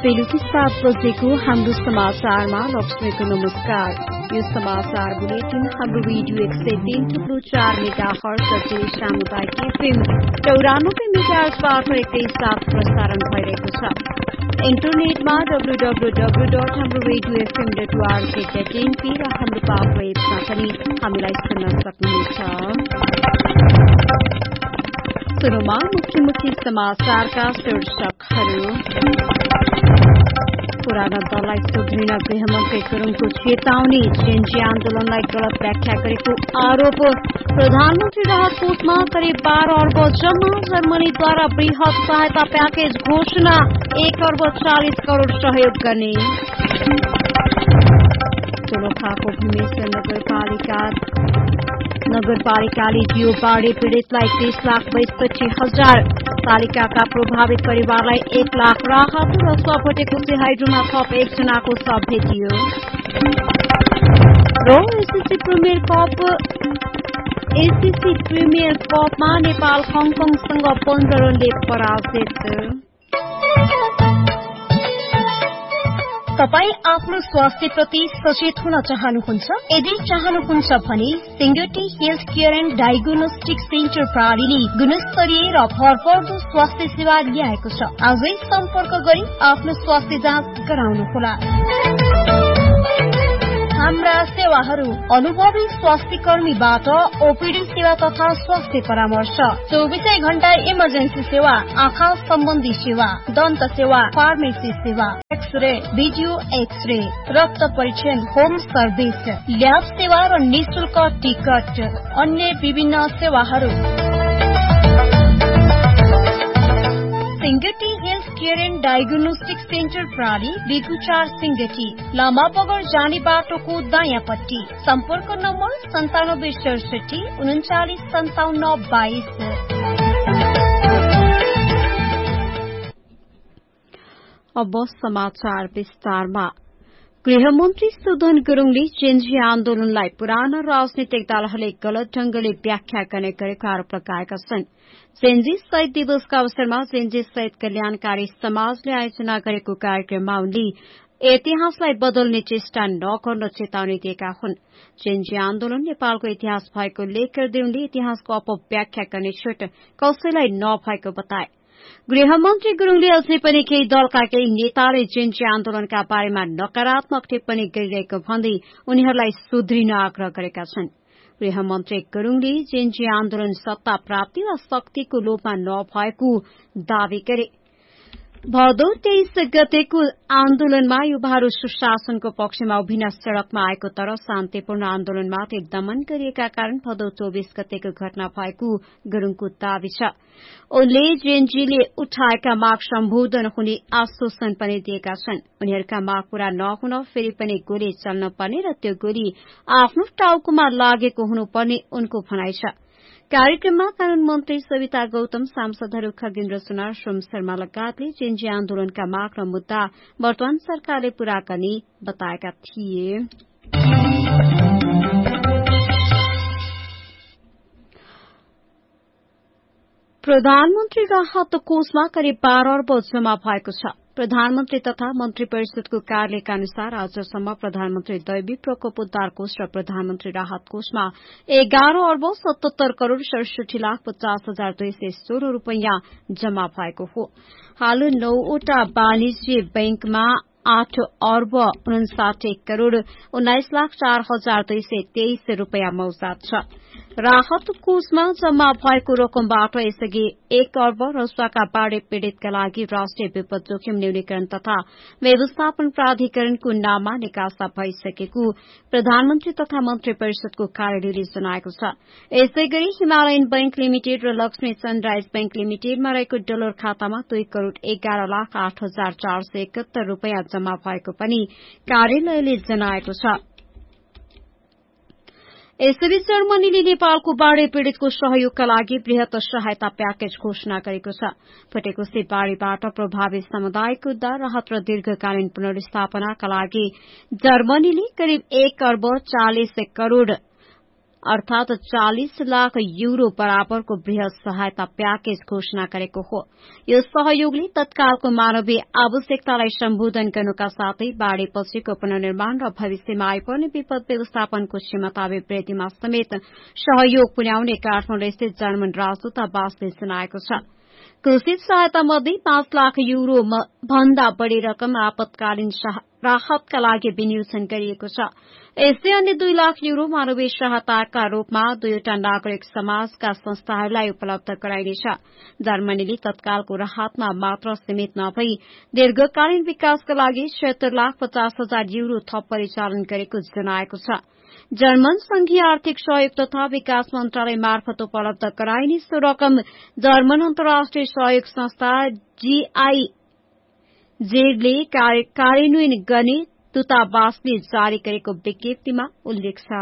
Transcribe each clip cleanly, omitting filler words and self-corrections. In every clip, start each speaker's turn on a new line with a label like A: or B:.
A: बेलुकी 7 बजेको हाम्रो समाचारमा लक्ष्मीको नमस्कार। यो समाचार बुलेटिन हाम्रो रेडियो 103.4 मेगाहर्ज सामुदायिक एफएम 94 मेगाहर्जबाट एकैसाथ प्रसारण भइरहेको छ। इन्टरनेटमा www.hamroradiofm.org.np र हाम्रो पाप वेबमा पनि हामीलाई सुन्न सक्नुहुन्छ। सुरुमा मुख्य समाचारका शीर्षकहरू। पुराना दललाई सुध्रिन गृहमन्त्री गुरूङको चेतावनी, जेएनजी आन्दोलनलाई गलत व्याख्या गरेको आरोप, प्रधानमन्त्री राहत कोषमा करिब 12 अर्ब जम्मा, जर्मनीद्वारा वृहत सहायता प्याकेज घोषणा, 1 अर्ब 40 करोड़ सहयोग गर्ने। दोलखाको भूमेश्वर नगरपालिकाले जियो बाढी पीड़ितलाई 30 लाख 62,000, पालिकाका प्रभावित परिवारलाई 1 लाख राहत र सपटेको हाइड्रोमा थप 1 जनाको शव भेटियो। र एसीसी प्रिमियर कपमा नेपाल हङकङसँग 15 रनले पराजित।
B: तपाई आफ्नो स्वास्थ्यप्रति सचेत हुन चाहनुहुन्छ? यदि चाहनुहुन्छ भने Singati health care and diagnostic centre प्रणालीले गुणस्तरीय र भरपर्दो स्वास्थ्य सेवा ल्याएको छ। आजै सम्पर्क गरी आफ्नो स्वास्थ्य जाँच गराउनुहोला। हाम्रा सेवाहरू: अनुभवी स्वास्थ्य कर्मीबाट ओपीडी सेवा तथा स्वास्थ्य परामर्श, 24 घण्टा इमर्जेन्सी सेवा, आँखा सम्बन्धी सेवा, दन्त सेवा, फार्मेसी सेवा, एक्सरे, भिडियो एक्सरे, रक्त परीक्षण, होम सर्भिस, ल्याब सेवा र निःशुल्क टिकट, अन्य विभिन्न सेवाहरू। Singati health care and diagnostic centre प्रणाली, बिगु 4 सिङ्गटी, लामा बगर जाने बाटोको दायाँपट्टि। सम्पर्क नम्बर 9767 395722।
A: अब समाचार विस्तारमा। गृहमन्त्री सुदन गुरूङले जेएनजी आन्दोलनलाई पुराना राजनीतिक दलहरूले गलत ढंगले व्याख्या गर्ने गरेको आरोप लगाएका छन्। जेएनजी शहीद दिवसका अवसरमा जेएनजी शहीद कल्याणकारी समाजले आयोजना गरेको कार्यक्रममा उनले इतिहासलाई बदल्ने चेष्टा नगर्न चेतावनी दिएका हुन्। जेएनजी आन्दोलन नेपालको इतिहास भएको उल्लेख गर्दै उनले इतिहासको अपव्याख्या गर्ने छुट कसैलाई नभएको बताए। गृहमन्त्री गुरूङले अझै पनि केही दलका केही नेताले जेएनजी आन्दोलनका बारेमा नकारात्मक टिप्पणी गरिरहेको भन्दै उनीहरूलाई सुध्रिन आग्रह गरेका छन्। गृहमन्त्री गुरूङले जेएनजी आन्दोलन सत्ता प्राप्ति वा शक्तिको लोभमा नभएको दावी गरे। भदौ 23 गतेको आन्दोलनमा युवाहरू सुशासनको पक्षमा उभिन सड़कमा आएको तर शान्तिपूर्ण आन्दोलनमाथि दमन गरिएका कारण भदौ 24 गतेको घटना भएको गुरूङको दावी छ। उनले जेएनजीले उठाएका माग सम्बोधन हुने आश्वासन पनि दिएका छन्। उनीहरूका माग पूरा नहुन फेरि पनि गोली चल्न पर्ने र त्यो गोली आफ्नो टाउकोमा लागेको हुनुपर्ने उनको भनाइ छ। कार्यक्रममा कानून मन्त्री सविता गौतम, सांसदहरू खगेन्द्र सुनार, सोम शर्मा लगायतले जेएनजी आन्दोलनका माग र मुद्दा वर्तमान सरकारले पूरा गर्ने बताएका थिए। प्रधानमन्त्री राहत कोषमा करिब 12 अर्ब जम्मा भएको छ। प्रधानमन्त्री तथा मन्त्री परिषदको कार्यालयका अनुसार आजसम्म प्रधानमन्त्री दैवी प्रकोप उद्धार कोष र प्रधानमन्त्री राहत कोषमा 11 अर्ब 77 करोड़ 67,50,216 रूपियाँ जम्मा भएको हो। हाल 9वटा वाणिज्य बैंकमा 8 अर्ब 59 करोड़ 19,04,223 रूपियाँ मौजूद छ। राहत कोषमा जम्मा भएको रकमबाट यसअघि 1 अर्ब रसुवाका बाढ़ी पीड़ितका लागि राष्ट्रिय विपद जोखिम न्यूनीकरण तथा व्यवस्थापन प्राधिकरणको नाममा निकासा भइसकेको प्रधानमन्त्री तथा मन्त्री परिषदको कार्यालयले जनाएको छ। यसैगरी हिमालयन बैंक लिमिटेड र लक्ष्मी सनराइज बैंक लिमिटेडमा रहेको डलर खातामा 2 करोड़ 11,08,471 रूपियाँ जम्मा भएको पनि कार्यालयले जनाएको छ। यसैबीच जर्मनीले नेपालको बाढ़ी पीड़ितको सहयोगका लागि वृहत सहायता प्याकेज घोषणा गरेको छ। फटेकोसी बाढ़ीबाट प्रभावित समुदायको उद्धार, राहत र दीर्घकालीन पुनर्स्थापनाका लागि जर्मनीले करिब 1 अर्ब 40 करोड़ अर्थात 40 लाख युरो बराबरको वृहत सहायता प्याकेज घोषणा गरेको हो। यो सहयोगले तत्कालको मानवीय आवश्यकतालाई सम्बोधन गर्नुका साथै बाढ़ीपछिको पुनर्निर्माण र भविष्यमा आइपर्ने विपद व्यवस्थापनको क्षमता अभिवृद्धिमा समेत सहयोग पुर्याउने काठमाडौँ स्थित जर्मन राजदूतावासले जनाएको छ। घोषित सहायता मध्ये 5 लाख युरो भन्दा बढ़ी रकम आपतकालीन राहतका लागि विनियोजन गरिएको छ। यसै अन्य 2 लाख युरो मानवीय सहायताका रूपमा 2वटा नागरिक समाजका संस्थाहरूलाई उपलब्ध गराइनेछ। जर्मनीले तत्कालको राहतमा मात्र सीमित नभई दीर्घकालीन विकासका लागि 76,50,000 युरो थप परिचालन गरेको जनाएको छ। जर्मन संघीय आर्थिक सहयोग तथा विकास मन्त्रालय मार्फत उपलब्ध गराइने सो रकम जर्मन अन्तर्राष्ट्रिय सहयोग संस्था GIZ-ले कार्यान्वयन गर्ने दूतावासले जारी गरेको विज्ञप्तिमा उल्लेख छ।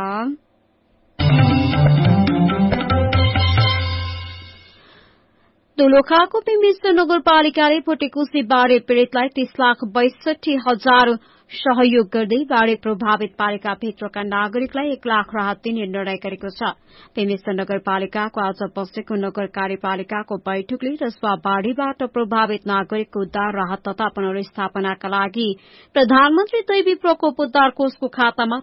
A: दोलखाको पिम्बिस्तर नगरपालिकाले भुटेकोशी बाढ़ी पीड़ितलाई 30,62,000 सहयोग गर्दै बाढ़ी प्रभावित पालिकाभित्रका नागरिकलाई 1 लाख राहत दिने निर्णय गरेको छ। पिम्बिस्तर नगरपालिकाको आज बसेको नगर कार्यपालिकाको बैठकले रसुवा बाढ़ीबाट प्रभावित नागरिकको उद्धार राहत तथा पुनर्स्थापनाका लागि प्रधानमन्त्री दैवी प्रकोप उद्धार कोषको खातामा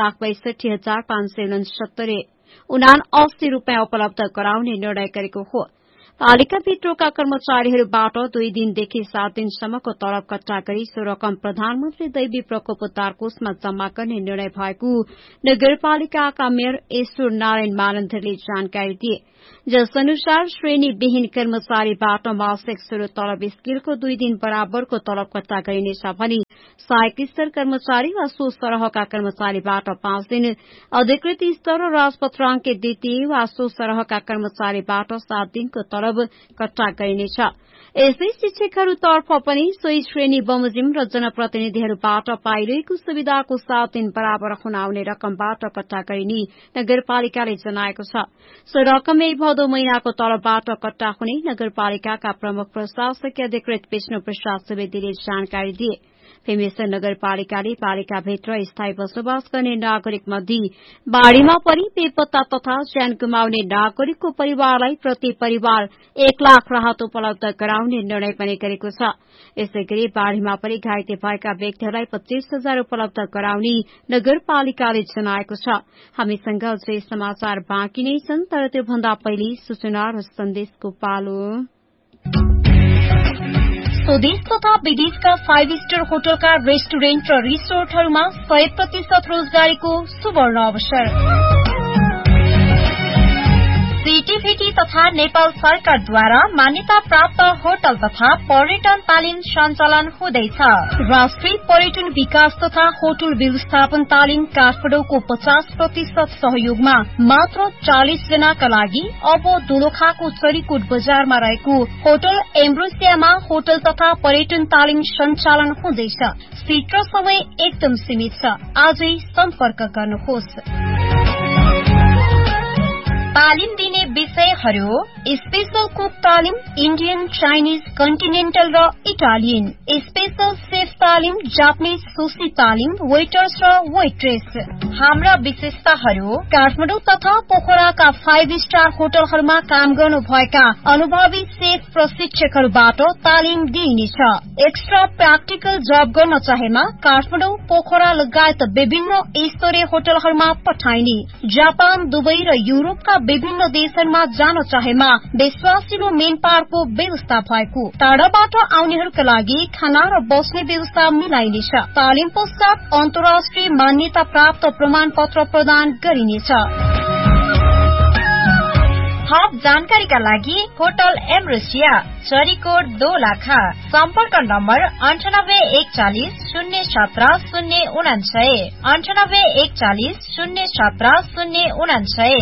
A: 30,62,569 रूपियाँ उपलब्ध गराउने निर्णय गरेको हो। पालिकाभित्रका कर्मचारीहरूबाट 2 दिनदेखि 7 दिनसम्मको तलब कट्टा गरी सो रकम प्रधानमन्त्री दैवी प्रकोप उद्धार कोषमा जम्मा गर्ने निर्णय भएको नगरपालिकाका मेयर ईश्वर नारायण मानन्धरले जानकारी दिए। जस अनुसार श्रेणीविहीन कर्मचारीबाट मासिक स्रोत तलब स्केलको 2 दिन बराबरको तलब कट्टा गरिनेछ भने सहायक स्तर कर्मचारी वा सो सरहका कर्मचारीबाट 5 दिन, अधिकृत स्तर र राजपत्राङ्कित द्वितीय वा सो सरहका कर्मचारीबाट 7 दिनको तलब कट्टा गरिनेछ। यसै शिक्षकहरूतर्फ पनि सोही श्रेणी बमोजिम र जनप्रतिनिधिहरूबाट पाइरहेको सुविधाको 7 दिन बराबर हुन रकमबाट कट्टा गरिने नगरपालिकाले जनाएको छ। सो रकम यही भदौ महिनाको तलबबाट कट्टा हुने नगरपालिकाका प्रमुख प्रशासकीय अधिकृत विष्णु प्रसाद सुवेदीले जानकारी दिए। पिम्बिस्तर नगरपालिकाले पालिकाभित्र स्थायी बसोबास गर्ने नागरिक मध्ये बाढ़ीमा परि बेपत्ता तथा ज्यान गुमाउने नागरिकको परिवारलाई प्रति परिवार 1 लाख राहत उपलब्ध गराउने निर्णय पनि गरेको छ। यसैगरी बाढ़ीमा परि घाइते भएका व्यक्तिहरूलाई 25,000 उपलब्ध गराउने नगरपालिकाले जनाएको छ। हामीसँग अझै समाचार बाँकी नै छन्, तर त्योभन्दा पहिले सूचना र सन्देशको पालो।
B: स्वदेश तथा विदेशका 5 स्टार होटलका रेस्टुरेन्ट र रिसोर्टहरूमा 100% रोजगारीको सुवर्ण अवसर। सीटीभीटी तथा नेपाल सरकारद्वारा मान्यता प्राप्त होटल तथा पर्यटन तालिम सञ्चालन हुँदैछ। राष्ट्रिय पर्यटन विकास तथा होटल व्यवस्थापन तालिम काठमाडौँको 50% सहयोगमा मात्र 40 जनाका लागि अब दोलखाको चरीकोट बजारमा रहेको होटल एम्ब्रोसियामा होटल तथा पर्यटन तालिम सञ्चालन हुँदैछ। सीट र समय एकदम सीमित छ। आजै सम्पर्क गर्नुहोस्। तालिम दिने विषयहरू स्पेशल कुक तालिम, इन्डियन, चाइनिज, कन्टिनेन्टल र इटालियन, स्पेशल सेफ तालिम, जापानिज सुशी तालिम, वेटर्स र वेट्रेस। हाम्रा विशेषताहरू काठमाडौँ तथा पोखराका 5 स्टार होटलहरूमा काम गर्नुभएका अनुभवी सेफ प्रशिक्षकहरूबाट तालिम दिइनेछ। एक्स्ट्रा प्र्याक्टिकल जब गर्न चाहेमा काठमाडौँ, पोखरा लगायत विभिन्न स्तरीय होटलहरूमा पठाइने। जापान, दुबई र युरोपका विभिन्न देशहरूमा जान चाहेमा विश्वासिलो मेन पावरको व्यवस्था भएको। टाढाबाट आउनेहरूका लागि खाना र बस्ने व्यवस्था मिलाइनेछ। तालिम पश्चात अन्तर्राष्ट्रिय मान्यता प्राप्त प्रमाण पत्र प्रदान गरिनेछ। थप जानकारीका लागि होटल एम्ब्रोसिया, चरीकोट, दोलखा। सम्पर्क नम्बर 9814 017 099 9814 017 099।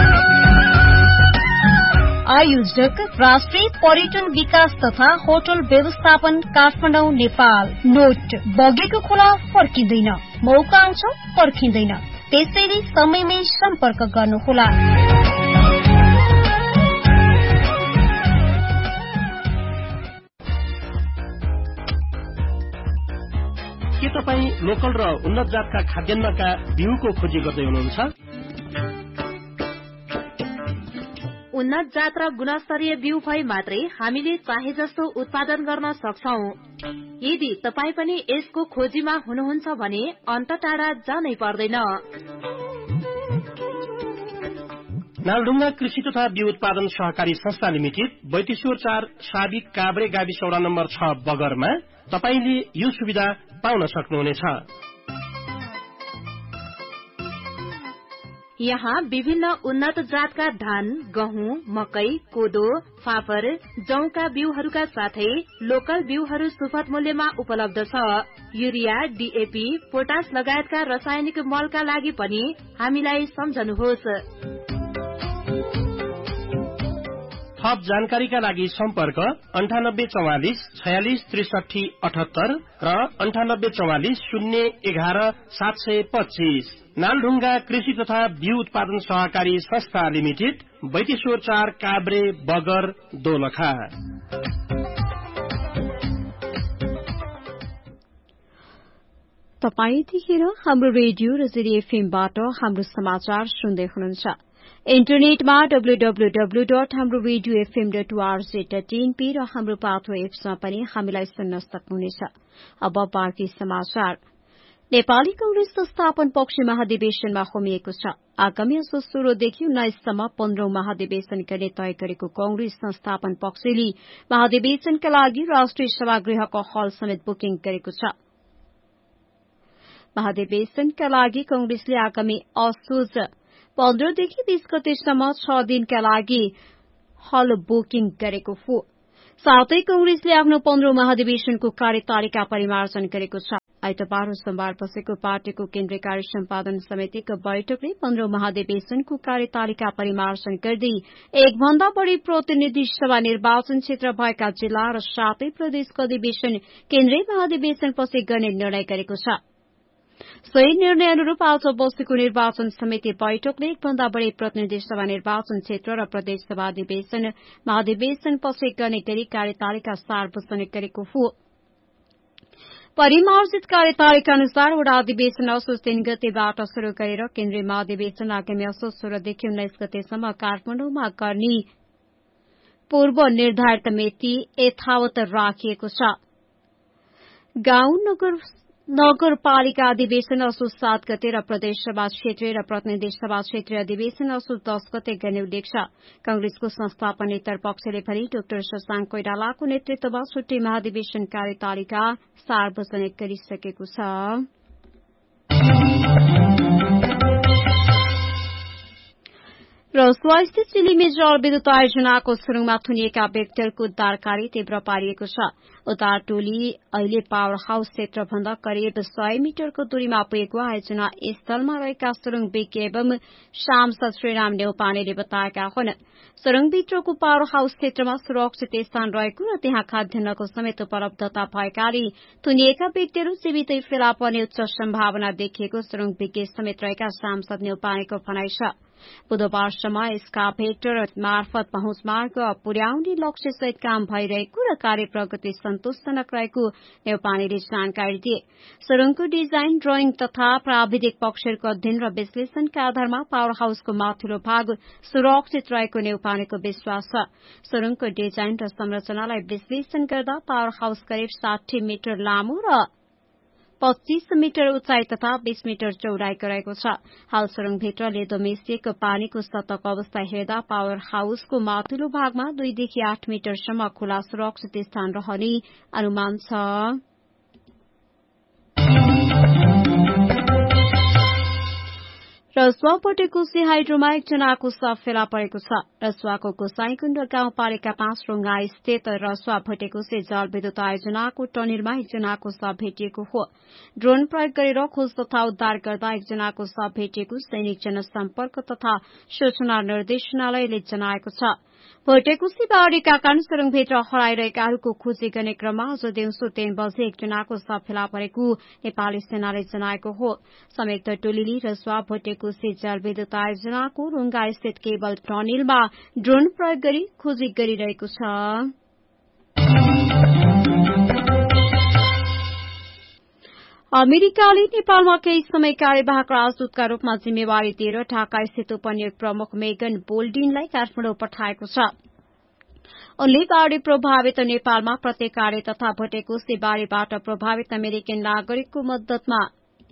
B: आयोजक राष्ट्रिय पर्यटन विकास तथा होटल व्यवस्थापन काठमाडौँ, नेपाल। नोट: बगेको खोला फर्किँदैन, मौका आउँछ पर्खिँदैन, त्यसैले समयमै सम्पर्क गर्नुहोला।
C: के तपाईँ लोकल र उन्नत जातका खाद्यान्नका बिउको खोजी गर्दै हुनुहुन्छ? उन्नत जात र गुणस्तरीय बिउ भए मात्रै हामीले चाहे जस्तो उत्पादन गर्न सक्छौं। यदि तपाई पनि यसको खोजीमा हुनुहुन्छ भने अन्त टाढा जानै पर्दैन।
D: नालढुङ्गा कृषि तथा बिउ उत्पादन सहकारी संस्था लिमिटेड बैतेश्वर 4 साबिक काभ्रे गाविस वडा नम्बर 6 बगरमा तपाईले यो सुविधा पाउन सक्नुहुनेछ।
C: यहाँ विभिन्न उन्नत जातका धान, गहुँ, मकै, कोदो, फापर, जौका बिउहरूका साथै लोकल बिउहरू सुपथ मूल्यमा उपलब्ध छ। युरिया, डीएपी, पोटास लगायतका रासायनिक मलका लागि पनि हामीलाई सम्झनुहोस्।
D: थप जानकारीका लागि सम्पर्क 9844 46 63 78 र 9844 011 725। नालढुङ्गा कृषि तथा बिउ उत्पादन सहकारी संस्था लिमिटेड बैतेश्वर 4 काभ्रे बगर दोलखा।
A: तपाई यतिखेर हाम्रो रेडियो र जिरी एफएमबाट हाम्रो समाचार सुन्दै हुनुहुन्छ। इन्टरनेटमा www.hamroradiofm.org.in र हाम्रो पाथो एप्समा पनि हामीलाई सुन्न सक्नुहुनेछ। अब बाँकी समाचार। नेपाली कांग्रेस संस्थापन पक्ष महाधिवेशनमा होमिएको छ। आगामी असोज 16 देखि 19 सम्म 15औं महाधिवेशन गर्ने तय गरेको कांग्रेस संस्थापन पक्षले महाधिवेशनका लागि राष्ट्रिय सभागृहको हल समेत बुकिङ गरेको छ। महाधिवेशनका लागि कांग्रेसले आगामी असोज 15 देखि 20 गतेसम्म 6 दिनका लागि हल बुकिङ गरेको हो। साथै कांग्रेसले आफ्नो 15औं महाधिवेशनको कार्यतालिका परिमार्जन गरेको छ। आइतबार र सोमबार बसेको पार्टीको केन्द्रीय कार्य सम्पादन समितिको बैठकले 15औं महाधिवेशनको कार्यतालिका परिमार्जन गर्दै एक भन्दा बढ़ी प्रतिनिधि सभा निर्वाचन क्षेत्र भएका जिल्ला र 7 प्रदेशको अधिवेशन केन्द्रीय महाधिवेशनपछि गर्ने निर्णय गरेको छ। सोही निर्णय अनुरूप आज बसेको निर्वाचन समिति बैठकले एक भन्दा बढ़ी प्रतिनिधि सभा निर्वाचन क्षेत्र र प्रदेश सभा अधिवेशन महाधिवेशनपछि गर्ने गरी कार्यतालिका सार्वजनिक गरेको हो। परिमार्जित कार्यतालिका अनुसार वडा अधिवेशन असोज 3 गतेबाट शुरू गरेर केन्द्रीय महाधिवेशन आगामी असोज 16 देखि 19 गतेसम्म काठमाडौँमा गर्ने पूर्व निर्धारित मिति यथावत राखिएको छ। गाउँ नगरपालिका अधिवेशन असोज 7 गते र प्रदेश सभा क्षेत्रीय र प्रतिनिधि सभा क्षेत्रीय अधिवेशन असोज 10 गते गर्ने उल्लेख छ। कांग्रेसको संस्थापनेतर पक्षले पनि डाक्टर शशाङ्क कोइरालाको नेतृत्वमा छुट्टै महाधिवेशन कार्यतालिका सार्वजनिक गरिसकेको छ। रसुवास्थित चिलिमे जलविद्युत आयोजनाको सुरुङमा थुनिएका व्यक्तिहरूको उद्धार कार्य तीव्र पारिएको छ। उद्धार टोली अहिले पावर हाउस क्षेत्रभन्दा करिब 100 मिटरको दूरीमा पुगेको आयोजना स्थलमा रहेका सुरुङ विज्ञ एवं सांसद श्रीराम नेउपानेले बताएका हुन्। सुरुङभित्रको पावर हाउस क्षेत्रमा सुरक्षित स्थान रहेको र त्यहाँ खाद्यान्नको समेत उपलब्धता भएकाले थुनिएका व्यक्तिहरू जीवितै फेला पर्ने उच्च सम्भावना देखिएको सुरुङ विज्ञ समेत रहेका सांसद नेउपानेको भनाइ छ। बुधबारसम्म एस्काभेटर मार्फत पहुँच मार्ग पुर्याउने लक्ष्यसहित काम भइरहेको र कार्य प्रगति सन्तोषजनक रहेको नेउपानेले जानकारी दिए। सुरुङको डिजाइन, ड्रइङ तथा प्राविधिक पक्षहरूको अध्ययन र विश्लेषणका आधारमा पावर हाउसको माथिल्लो भाग सुरक्षित रहेको नेउपानेको विश्वास छ। सुरुङको डिजाइन र संरचनालाई विश्लेषण गर्दा पावर हाउस करिब 60 मिटर लामो र 25 मिटर उचाइ तथा 20 मिटर चौडाइको रहेको छ। हाल सुरुङभित्र लेदो मिसिएको पानीको सतहको अवस्था हेर्दा पावर हाउसको माथिल्लो भागमा 2 देखि 8 मिटरसम्म खुला सुरक्षित स्थान रहने अनुमान छ। रसुवा पटेकोशी हाइड्रोमा एकजनाको शव फेला परेको छ। रसुवाको गोसाईकुण्ड गाउँपालिका 5 रुङ्गा स्थित रसुवा भटेकोशी जलविद्युत आयोजनाको टनेलमा एकजनाको शव भेटिएको हो। ड्रोन प्रयोग गरेर खोज तथा उद्धार गर्दा एकजनाको शव भेटिएको सैनिक जनसम्पर्क तथा सूचना निर्देशनालयले जनाएको छ। भटेकोशी बाढीका कारण सुरुङभित्र हराइरहेकाहरूको खोजी गर्ने क्रममा आज दिउँसो 3 बजे एकजनाको शव फेला परेको नेपाली सेनाले जनाएको हो। संयुक्त टोलीले रसुवा भटेकोशी जलविद्युत आयोजनाको रुङ्गा स्थित केबल टनेलमा ड्रोन प्रयोग गरी खोजी गरिरहेको छ। अमेरिकाले नेपालमा केही समय कार्यवाहक राजदूतका रूपमा जिम्मेवारी दिएर ढाका स्थित उपनियोग प्रमुख मेगन बोल्डिनलाई काठमाडौँ पठाएको छ। उनले बाढ़ी प्रभावित नेपालमा प्रत्येक कार्य तथा भटेकोसी बाढ़ीबाट प्रभावित अमेरिकन नागरिकको मद्दतमा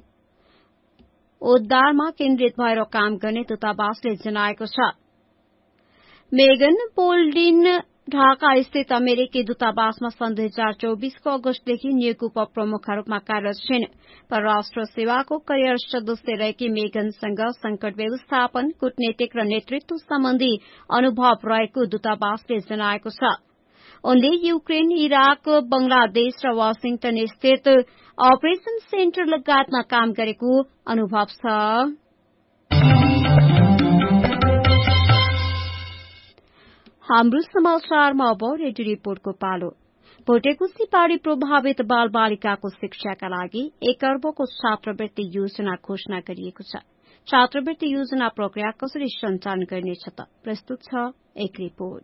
A: उद्धारमा केन्द्रित भएर काम गर्ने दूतावासले जनाएको छ। मेगन बोल्डिन ढाका स्थित अमेरिकी दूतावासमा सन् 2024 को अगस्तदेखि नियुक्त उपप्रमुखका रूपमा कार्यरत छिन्। परराष्ट्र सेवाको करियर सदस्य रहेकी मेगनसँग संकट व्यवस्थापन, कूटनीतिक र नेतृत्व सम्बन्धी अनुभव रहेको दूतावासले जनाएको छ। उनले युक्रेन, इराक, बंगलादेश र वाशिंगटन स्थित अपरेशन सेन्टर लगायतमा काम गरेको अनुभव छ। हाम्रो समाचारमा अब रेडियो रिपोर्टको पालो। भटेकोसी बाढ़ी प्रभावित बाल बालिकाको शिक्षाका लागि 1 अर्बको छात्रवृत्ति योजना घोषणा गरिएको छ। छात्रवृत्ति योजना प्रक्रिया कसरी सञ्चालन गरिनेछ त? प्रस्तुत छ एक रिपोर्ट।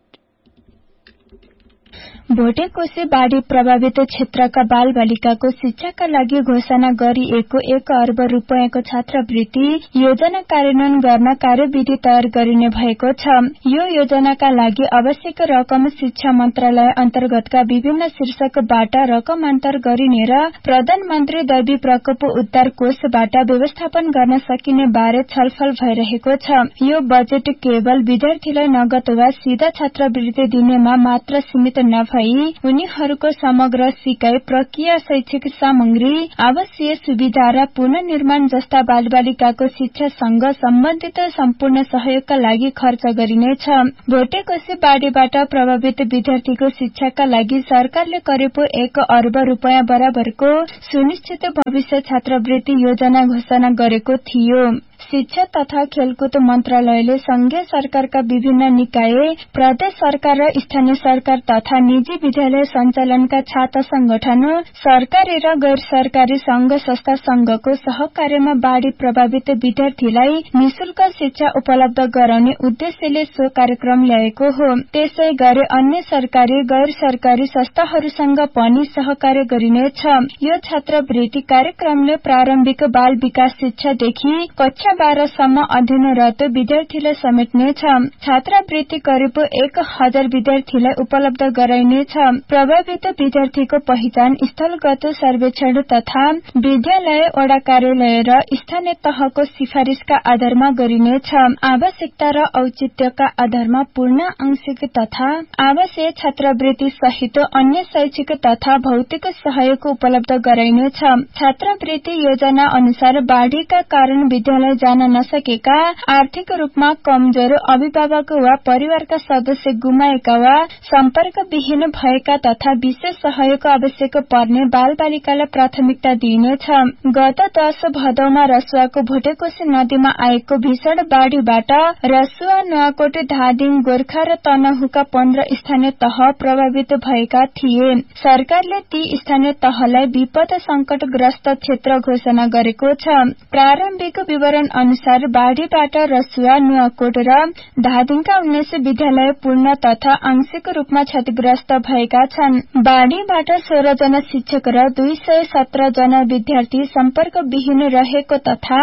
E: भटेकोसी बाढ़ी प्रभावित क्षेत्रका बाल बालिकाको शिक्षाका लागि घोषणा गरिएको 1 अर्ब रूपियाँको छात्रवृत्ति योजना कार्यान्वयन गर्न कार्यविधि तयार गरिने भएको छ। यो योजनाका लागि आवश्यक रकम शिक्षा मन्त्रालय अन्तर्गतका विभिन्न शीर्षकबाट रकमान्तर गरिने र प्रधानमन्त्री दैवी प्रकोप उद्धार कोषबाट व्यवस्थापन गर्न सकिने बारे छलफल भइरहेको छ। यो बजेट केवल विद्यार्थीलाई नगद वा सीधा छात्रवृत्ति दिनेमा मात्र सीमित नभई उनीहरूको समग्र सिकाइ प्रक्रिया, शैक्षिक सामग्री, आवासीय सुविधा र पुनर्निर्माण जस्ता बालबालिकाको शिक्षासँग सम्बन्धित सम्पूर्ण सहयोगका लागि खर्च गरिनेछ। भटेकोसी बाढ़ीबाट प्रभावित विद्यार्थीको शिक्षाका लागि सरकारले करिब 1 अर्ब रूपियाँ बराबरको सुनिश्चित भविष्य छात्रवृत्ति योजना घोषणा गरेको थियो। शिक्षा तथा खेलकुद मन्त्रालयले संघीय सरकारका विभिन्न निकाय, प्रदेश सरकार र स्थानीय सरकार तथा निजी विद्यालय सञ्चालनका छात्र संगठन, सरकारी र गैर सरकारी संघ संस्था संघको सहकार्यमा बाढ़ी प्रभावित विद्यार्थीलाई निशुल्क शिक्षा उपलब्ध गराउने उद्देश्यले सो कार्यक्रम ल्याएको हो। त्यसै गरी अन्य सरकारी, गैर सरकारी संस्थाहरूसँग पनि सहकार्य गरिनेछ। यो छात्रवृत्ति कार्यक्रमले प्रारम्भिक बाल विकास शिक्षादेखि कक्षा 12 सम्म अध्ययनरत विद्यार्थीलाई समेट्नेछ। छात्रवृत्ति करिब 1000 विद्यार्थीलाई उपलब्ध गराइनेछ। प्रभावित विद्यार्थीको पहिचान, स्थलगत सर्वेक्षण तथा विद्यालय, वडा कार्यालय र स्थानीय तहको सिफारिशका आधारमा गरिनेछ। आवश्यकता र औचित्यका आधारमा पूर्ण, आंशिक तथा आवासीय छात्रवृत्ति सहित अन्य शैक्षिक तथा भौतिक सहयोग उपलब्ध गराइनेछ। छात्रवृत्ति योजना अनुसार बाढ़ीका कारण विद्यालय जान नसकेका, आर्थिक रूपमा कमजोर, अभिभावक वा परिवारका सदस्य गुमाएका वा सम्पर्कविहीन भएका तथा विशेष सहयोग आवश्यक पर्ने बाल बालिकालाई प्राथमिकता दिइनेछ। गत 10 भदौमा रसुवाको भटेकोसी नदीमा आएको भीषण बाढ़ीबाट रसुवा, नुवाकोट, धादिङ, गोर्खा र तनहुका 15 स्थानीय तह प्रभावित भएका थिए। सरकारले ती स्थानीय तहलाई विपद संकटग्रस्त क्षेत्र घोषणा गरेको छ। प्रारम्भिक विवरण अनुसार बाढ़ीबाट रसुवा, नुवाकोट र धादिङका 19 विद्यालय पूर्ण तथा आंशिक रूपमा क्षतिग्रस्त भएका छन्। बाढ़ीबाट 16 जना शिक्षक र 217 जना विद्यार्थी सम्पर्कविहीन रहेको तथा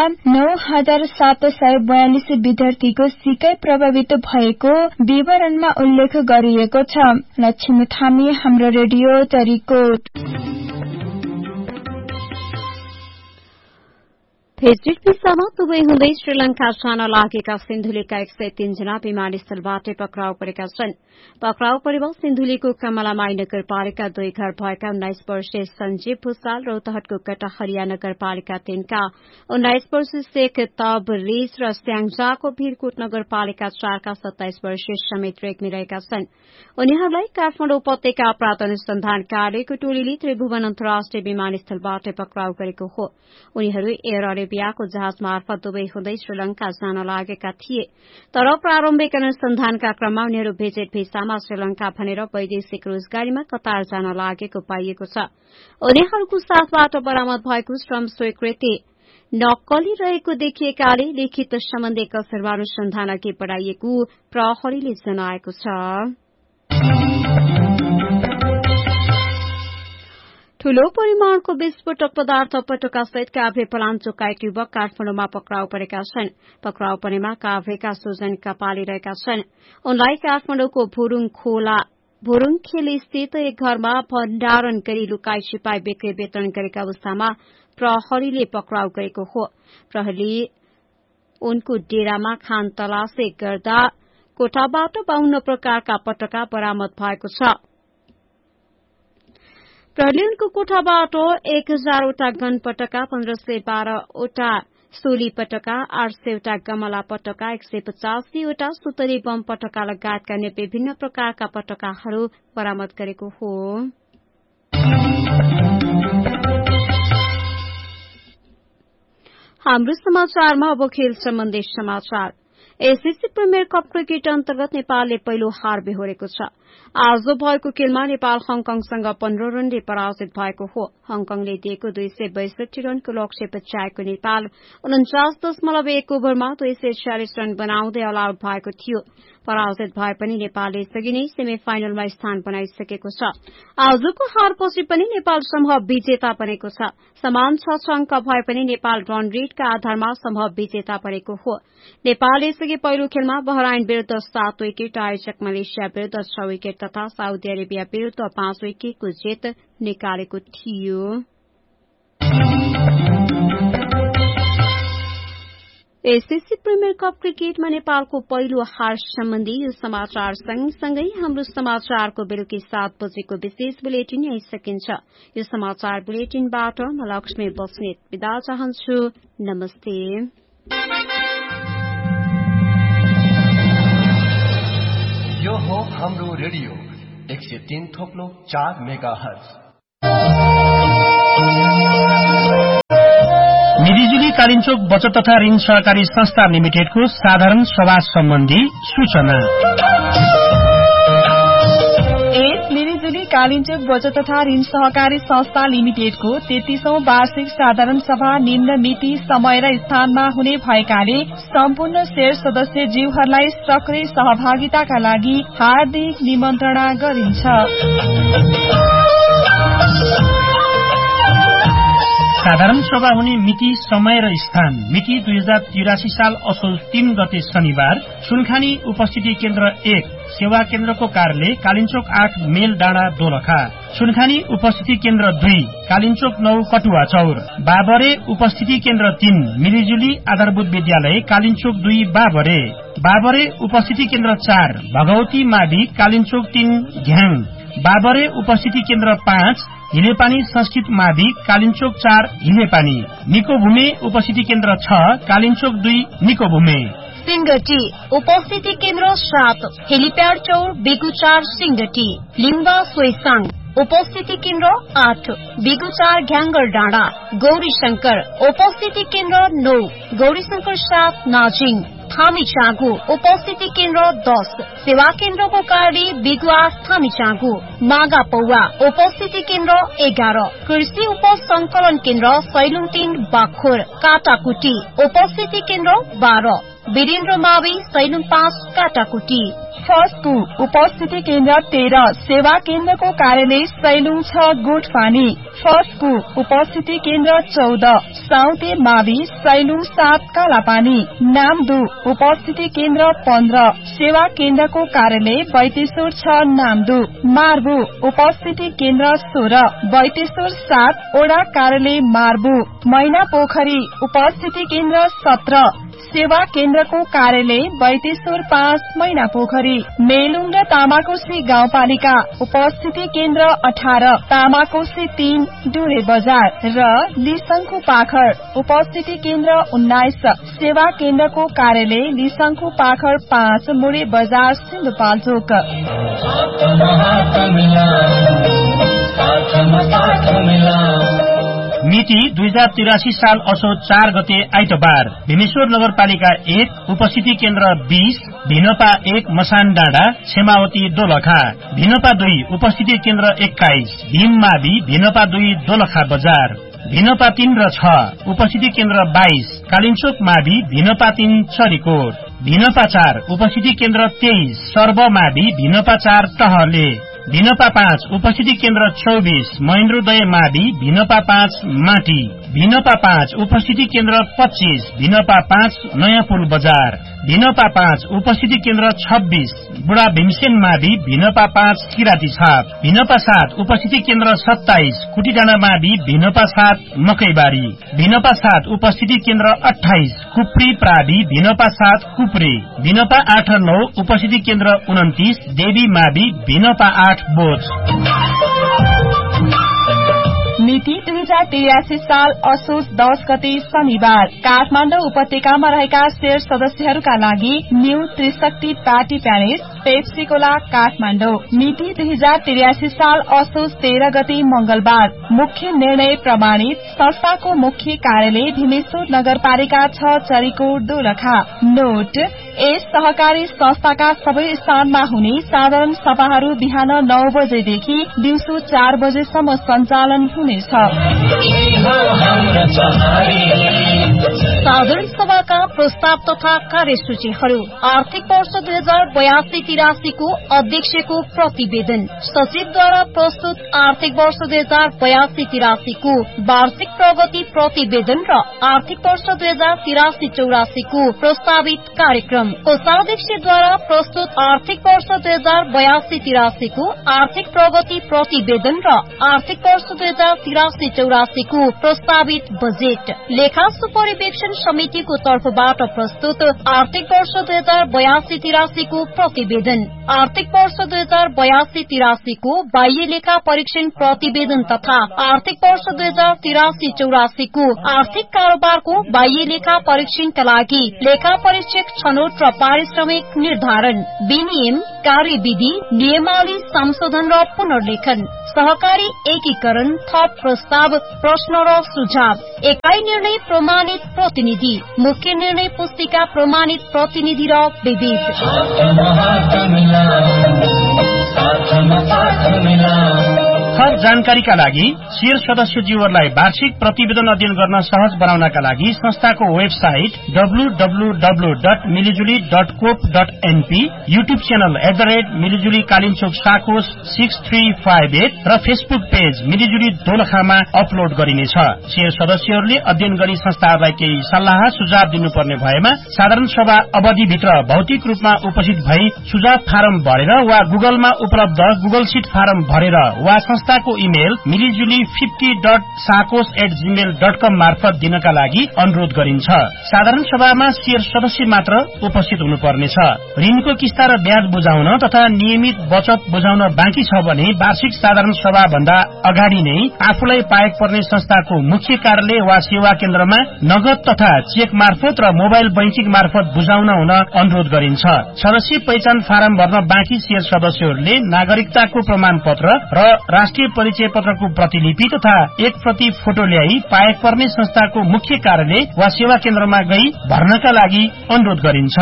E: 9742 विद्यार्थीको सिकाइ प्रभावित भएको विवरणमा उल्लेख गरिएको छ। लक्ष्मी थामी, हाम्रो रेडियो चरीकोट।
A: भेजिट भिसामा दुबई हुँदै श्रीलंका जान लागेका सिन्धुलीका 103 जना विमानस्थलबाटै पक्राउ परेका छन्। पक्राउ परेमा सिन्धुलीको कमलामाई नगरपालिका 2 घर भएका 19 वर्षीय सञ्जीव भूषाल, रौतहटको कटाहरिया नगरपालिका 3 का 19 वर्षीय शेख तबरेज र स्याङजाको भीरकोट नगरपालिका 4 का 27 वर्षीय समेत रेग्मी रहेका छन्। उनीहरूलाई काठमाडौँ उपत्यका अपराध अनुसन्धान कार्यको टोलीले त्रिभुवन अन्तर्राष्ट्रिय विमानस्थलबाट पक्राउ गरेको हो। उनीहरू एयर अरेबियाको जहाज मार्फत दुबई हुँदै श्रीलंका जान लागेका थिए, तर प्रारम्भिक अनुसन्धानका क्रममा उनीहरू भेजेट भिसामा श्रीलंका भनेर वैदेशिक रोजगारीमा कतार जान लागेको पाइएको छ। उनीहरूको साथबाट बरामद भएको श्रम स्वीकृति नक्कली रहेको देखिएकाले लिखित सम्बन्धी कसरमा अनुसन्धान अघि बढ़ाइएको प्रहरीले जनाएको छ। ठूलो परिमाणको विस्फोटक पदार्थ पटुका सहित काभ्रे पलाञ्चोकका एक युवक काठमाडौँमा पक्राउ परेका छन्। पक्राउ परेमा काभ्रेका सुजन कपाली रहेका छन्। उनलाई काठमाडौँको भुरुङखेल स्थित एक घरमा भण्डारण गरी लुकाई छिपाई बिक्री वितरण गरेका अवस्थामा प्रहरीले पक्राउ गरेको हो। प्रहरीले उनको डेरामा खान तलासी गर्दा कोठाबाट 52 प्रकारका पटका बरामद भएको छ। प्रहरीले उनको कोठाबाट 1000 वटा गन पटका, 1512 वटा सोली पटका, 800 वटा गमला पटका, 185 वटा सुतरी बम पटका लगायतका अन्य विभिन्न प्रकारका पटकाहरू बरामद गरेको हो। हाम्रो समाचारमा अब खेल सम्बन्धी समाचार। एसएससी प्रिमियर कप क्रिकेट अन्तर्गत नेपालले पहिलो हार बेहोरेको छ। आज भएको खेलमा नेपाल हङकङसँग 15 रनले पराजित भएको हो। हङकङले दिएको 262 रनको लक्ष्य पछ्याएको नेपाल 49.1 ओभरमा 246 रन बनाउँदै अल आउट भएको थियो। पराजित भए पनि नेपालले यसअघि नै सेमी फाइनलमा स्थान बनाइसकेको छ। आजको हारपछि पनि नेपाल समूह विजेता बनेको छ। समान 6 अङ्क भए पनि नेपाल रन रेटका आधारमा समूह विजेता बनेको हो। नेपालले यसअघि पहिलो खेलमा बहराइन विरूद्ध 7 विकेट, आयोजक मलेसिया विरूद्ध 6 विकेट तथा साउदी अरेबिया विरूद्ध 5 विकेटको जित निकालेको थियो। एसएससी प्रिमियर कप क्रिकेटमा नेपालको पहिलो हार सम्बन्धी यो समाचार सँगसँगै हाम्रो समाचारको बेलुकी 7 बजेको विशेष बुलेटिन आइसकिन्छ। यो समाचार बुलेटिनबाट म लक्ष्मी बस्नेत बिदा चाहन्छु। नमस्ते।
F: यो हो हाम्रो रेडियो 103.4 मेगाहर्ज।
D: मिरिजुली कालिन्चोक बचत तथा ऋण सहकारी संस्था लिमिटेडको साधारण सभा सम्बन्धी सूचना।
E: मिरिजुली कालिन्चोक बचत तथा ऋण सहकारी संस्था लिमिटेडको 33औं वार्षिक साधारण सभा निम्न मिति, समय र स्थानमा हुने भएकाले सम्पूर्ण शेयर सदस्य जीवहरूलाई सक्रिय सहभागिताका लागि हार्दिक निमन्त्रणा गरिन्छ।
D: साधारण सभा हुने मिति, समय र स्थान। मिति 2083 साल असोज 3 गते शनिबार, सुनखानी उपस्थिति केन्द्र 1 सेवा केन्द्रको कार्यालय कालिन्चोक 8 मेल डाँडा दोलखा। सुनखानी उपस्थिति केन्द्र 2 कालिन्चोक 9 कटुवा चौर। बाबरे उपस्थिति केन्द्र 3 मिरिजुली आधारभूत विद्यालय कालिन्चोक 2 बाबरे। बाबरे उपस्थिति केन्द्र 4 भगवती माडी कालिन्चोक 3 घ्याङ। बाबरे उपस्थिति केन्द्र 5 हिलेपानी संस्कृत मावि कालिन्चोक 4 हिलेपानी। निकोभूमे उपस्थिति केन्द्र 6 कालिन्चोक 2 निकोभूमे।
B: सिंगटी उपस्थिति केन्द्र 7 हेलिप्याड चौर बेगुचार सिंगटी। लिम्बा सोइसाङ उपस्थिति केन्द्र 8 बेगुचार घ्याङ्गर डाँडा। गौरीशंकर उपस्थिति केन्द्र 9 गौरीशंकर 7 नाजिङ। थामीचाँगु उपस्थिति केन्द्र 10 सेवा केन्द्रको कार्यालय बिगुवा थामीचाँगु। मागा पौवा उपस्थिति केन्द्र 11 कृषि उपसंकलन केन्द्र सैलुङ 3 बाखोर। काटाकुटी उपस्थिति केन्द्र 12 वीरेन्द्र मावि सैलुङ 5 काटाकुटी।
E: फर्स्टको उपस्थिति केन्द्र 13 सेवा केन्द्रको कार्यालय सैलुङ 6 गोठपानी। फर्स्टको उपस्थिति केन्द्र 14 साउते मावि सैलुङ 7 कालापानी। नामदु उपस्थिति केन्द्र 15 सेवा केन्द्रको कार्यालय बैतेश्वर 6 नामदु। मार्बु उपस्थिति केन्द्र 16 बैतेश्वर 7 ओडा कार्यालय मार्बु। मैना पोखरी उपस्थिति केन्द्र 17 सेवा केन्द्रको कार्यालय बैतेश्वर 5 मैना पोखरी। मेलुङ र तामाकोशी गाउँपालिका उपस्थिति केन्द्र 18 तामाकोशी 3 डुरे बजार र लिसङ्खु पाखर उपस्थिति केन्द्र 19 सेवा केन्द्रको कार्यालय लिसङ्खु पाखर 5 मुरे बजार सिन्धुपाल्चोक।
D: मिति 2083 साल असोज 4 गते आइतबार भीमेश्वर नगरपालिका 1 उपस्थिति केन्द्र 20 भिनपा 1 मसान डाँडा क्षेमावती दोलखा। भिनपा 2 उपस्थिति केन्द्र 21 भीममावि भिनपा 2 दोलखा बजार। भिनपा 3 र 6 उपस्थिति केन्द्र 22 कालिन्चोक मावि भिनपा 3 चरीकोट। भिनपा 4 उपस्थिति केन्द्र 23 सर्वमावि भिनपा 4 टहले। भिनपा 5 उपस्थिति केन्द्र 24 महेन्द्रोदय मावि भिनपा 5 माटी, भिनपा 5 उपस्थिति केन्द्र 25 भिनपा 5 नयाँ पुल बजार, भिनपा 5 उपस्थिति केन्द्र 26 बुढा भीमसेन मावि भिनपा 5 किराती छाप, भिनपा 7 उपस्थिति केन्द्र 27 कुटीडाँडा मावि भिनपा 7 मकैबारी, भिनपा 7 उपस्थिति केन्द्र 28 कुप्री प्रावि भिनपा 7 कुप्रे, भिनपा 8 र 9 उपस्थिति केन्द्र 29 देवी मावि भिनपा 8 बोच।
E: मिति 2083 साल असोज 10 गते शनिबार काठमाडौँ उपत्यकामा रहेका शेर सदस्यहरूका लागि न्यू त्रिशक्ति पार्टी प्यालेस पेप्सीकोला काठमाडौँ। मिति 2083 साल असोज 13 गते मंगलबार मुख्य निर्णय प्रमाणित संस्थाको मुख्य कार्यालय भीमेश्वर नगरपालिका 6 चरीकोट दोलखा। नोट यस सहकारी संस्थाका सबै स्थानमा हुने साधारण सभाहरू बिहान 9 बजेदेखि दिउँसो 4 बजेसम्म सञ्चालन हुनेछ।
B: साधारण सभाका प्रस्ताव तथा कार्यसूचीहरू आर्थिक वर्ष 2082-83 को अध्यक्षको प्रतिवेदन, सचिवद्वारा प्रस्तुत आर्थिक वर्ष 2082-83 को वार्षिक प्रगति प्रतिवेदन र आर्थिक वर्ष 2083-84 को प्रस्तावित कार्यक्रम, कोषाध्यक्षद्वारा प्रस्तुत आर्थिक वर्ष 2082-83 को आर्थिक प्रगति प्रतिवेदन र आर्थिक वर्ष 2083-84 को प्रस्तावित बजेट, लेखा सुपरिवेक्षण समितिको तर्फबाट प्रस्तुत आर्थिक वर्ष 2082-83 को प्रतिवेदन, आर्थिक वर्ष 2082-83 को बाह्य लेखा परीक्षण प्रतिवेदन तथा आर्थिक वर्ष 2083-84 को आर्थिक कारोबारको बाह्य लेखा परीक्षणका लागि लेखा परीक्षक छनौट र पारिश्रमिक निर्धारण, विनियम, कार्यविधि, नियमावली संशोधन र पुनर्लेखन, सहकारी एकीकरण, थप प्रस्ताव, प्रश्न र सुझाव, एकाइ निर्णय प्रमाणित प्रतिनिधि, मुख्य निर्णय पुस्तिका प्रमाणित प्रतिनिधि र विविध।
D: थप जानकारीका लागि शेर सदस्यज्यूहरूलाई वार्षिक प्रतिवेदन अध्ययन गर्न सहज बनाउनका लागि संस्थाको वेबसाइट www.मिलिजुली.coop.np, युट्युब च्यानल @मिलिजुली कालिन्चोक साकोस 6358 र फेसबुक पेज मिलिजुली दोलखामा अपलोड गरिनेछ। शेर सदस्यहरूले अध्ययन गरी संस्थाहरूलाई केही सल्लाह सुझाव दिनुपर्ने भएमा साधारण सभा अवधिभित्र भौतिक रूपमा उपस्थित भई सुझाव फारम भरेर वा गुगलमा उपलब्ध गुगल सीट फारम भरेर वा संस्थाको इमेल milizuli50.sakos@gmail.com मार्फत दिनका लागि अनुरोध गरिन्छ। साधारण सभामा शेर सदस्य मात्र उपस्थित हुनुपर्नेछ। ऋणको किस्ता र ब्याज बुझाउन तथा नियमित बचत बुझाउन बाँकी छ भने वार्षिक साधारण सभा भन्दा अगाडि नै आफूलाई पाएक पर्ने संस्थाको मुख्य कार्यालय वा सेवा केन्द्रमा नगद तथा चेक मार्फत र मोबाइल बैंकिङ मार्फत बुझाउन हुन अनुरोध गरिन्छ। सदस्य पहिचान फारम भर्न बाँकी शेर सदस्यहरूले नागरिकताको प्रमाण पत्र र राष्ट्रिय परिचय पत्रको प्रतिलिपि तथा एक प्रति फोटो ल्याई पाएक पर्ने संस्थाको मुख्य कार्यालय वा सेवा केन्द्रमा गई भर्नका लागि अनुरोध गरिन्छ।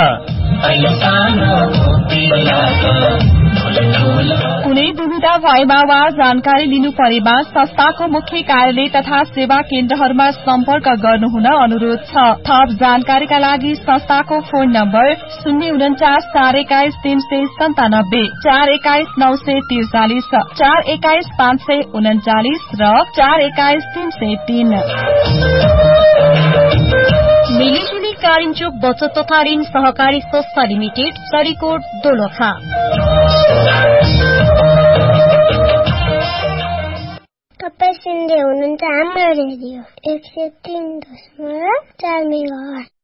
E: कुनै दुविधा भएमा वा जानकारी लिनु परेमा संस्थाको मुख्य कार्यालय तथा सेवा केन्द्रहरूमा सम्पर्क गर्नुहुन अनुरोध छ। थप जानकारीका लागि संस्थाको फोन नम्बर 049 421 397, 421 943, 421 539 र 421 303।
B: मिलिजुली कालिन्चोक बचत तथा ऋण सहकारी संस्था लिमिटेड, चरीकोट दोलखा।
G: तपाईं सुन्दै हुनुहुन्छ हाम्रो रेडियो 103.4 मेगाहर्ज।